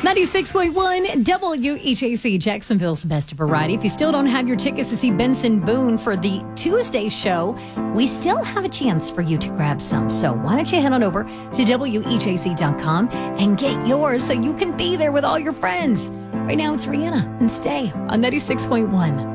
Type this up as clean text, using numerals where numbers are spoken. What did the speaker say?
96.1 WHAC, Jacksonville's best variety. If you still don't have your tickets to see Benson Boone for the Tuesday show, we still have a chance for you to grab some. So why don't you head on over to WHAC.com and get yours so you can be there with all your friends. Right now it's Rihanna and Stay on 96.1.